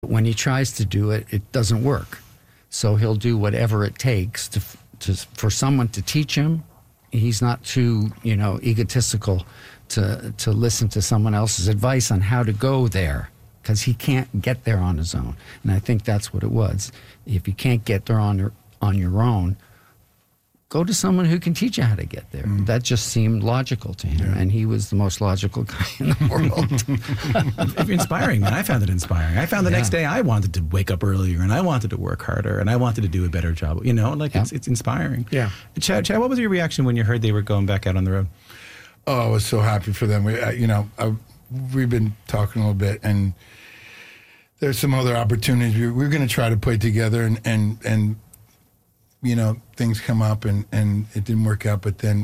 When he tries to do it, it doesn't work. So he'll do whatever it takes for someone to teach him. He's not too, egotistical to listen to someone else's advice on how to go there, because he can't get there on his own. And I think that's what it was. If you can't get there on your own, go to someone who can teach you how to get there. That just seemed logical to him, and he was the most logical guy in the world. Inspiring, man. I found it inspiring. I found the next day I wanted to wake up earlier, and I wanted to work harder, and I wanted to do a better job. It's inspiring. Yeah. Chad, what was your reaction when you heard they were going back out on the road? Oh, I was so happy for them. We've been talking a little bit, and there's some other opportunities. We're going to try to play together, and things come up, and it didn't work out. But then,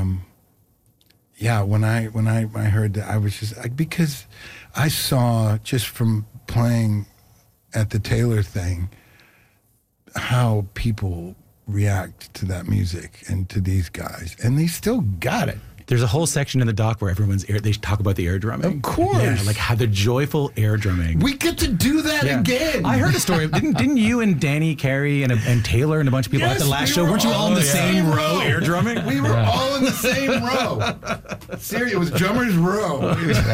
when I heard that, I was just because I saw just from playing at the Taylor thing how people react to that music and to these guys, and they still got it. There's a whole section in the doc where they talk about the air drumming. Of course. Yeah, like how the joyful air drumming. We get to do that again. I heard a story. Didn't you and Danny Carey and Taylor and a bunch of people at the last show, weren't you all in the same row air drumming? We were all in the same row. Seriously, it was drummer's row.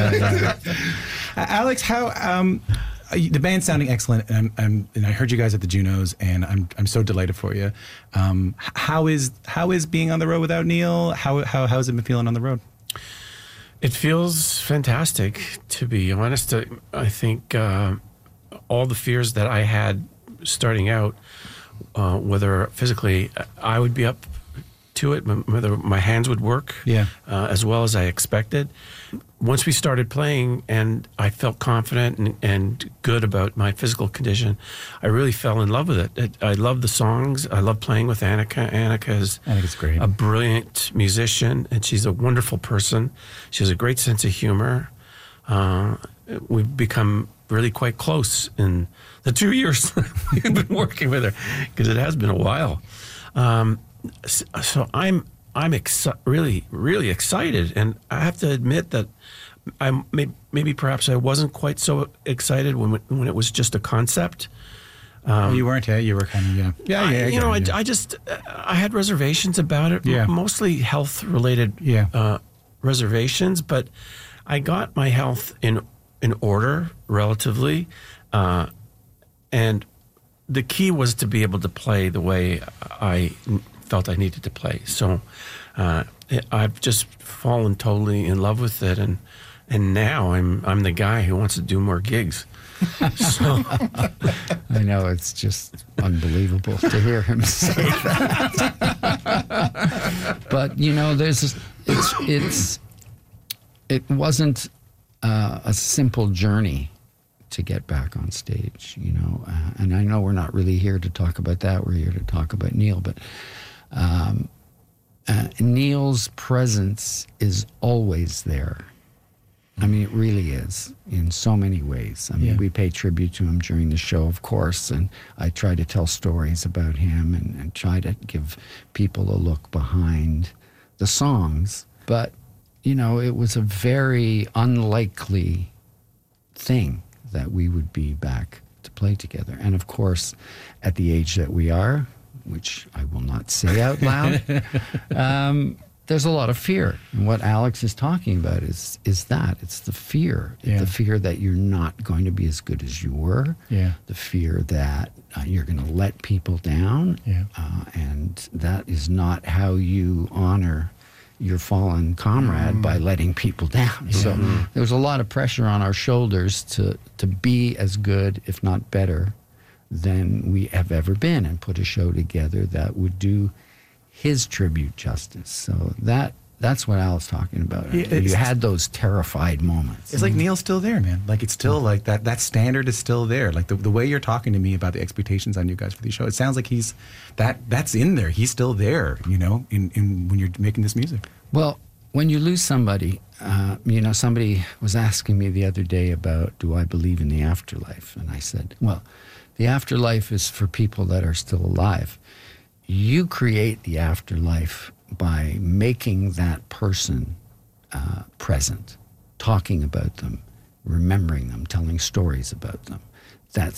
Alex, how... the band's sounding excellent, and I heard you guys at the Junos, and I'm so delighted for you. How is being on the road without Neil? How has it been feeling on the road? It feels fantastic, to be honest. I think all the fears that I had starting out, whether physically I would be up to it, whether my hands would work as well as I expected. Once we started playing and I felt confident and good about my physical condition, I really fell in love with it. I love the songs. I love playing with Annika. Annika's great. A brilliant musician, and she's a wonderful person. She has a great sense of humor. We've become really quite close in the 2 years we've been working with her, because it has been a while. So I'm really, really excited, and I have to admit that maybe perhaps I wasn't quite so excited when it was just a concept. You weren't, you were kind of, I had reservations about it, mostly health related reservations, but I got my health in order relatively, and the key was to be able to play the way I felt I needed to play. So I've just fallen totally in love with it, and now I'm the guy who wants to do more gigs. So I know, it's just unbelievable to hear him say that. But it wasn't a simple journey to get back on stage, and I know we're not really here to talk about that. We're here to talk about Neil, but Neil's presence is always there. I mean, it really is, in so many ways. I mean, we pay tribute to him during the show, of course, and I try to tell stories about him and try to give people a look behind the songs. But, it was a very unlikely thing that we would be back to play together. And, of course, at the age that we are, which I will not say out loud, there's a lot of fear. And what Alex is talking about is that. It's the fear. The fear that you're not going to be as good as you were. The fear that you're going to let people down. And that is not how you honor your fallen comrade, by letting people down. So there was a lot of pressure on our shoulders to be as good, if not better, than we have ever been, and put a show together that would do his tribute justice. So that's what Al's talking about. You had those terrified moments. It's like Neil's still there, man. Like, it's still like that standard is still there. Like the way you're talking to me about the expectations on you guys for these shows, it sounds like that's in there. He's still there, in when you're making this music. Well, when you lose somebody, somebody was asking me the other day about, do I believe in the afterlife? And I said, well, the afterlife is for people that are still alive. You create the afterlife by making that person present, talking about them, remembering them, telling stories about them. that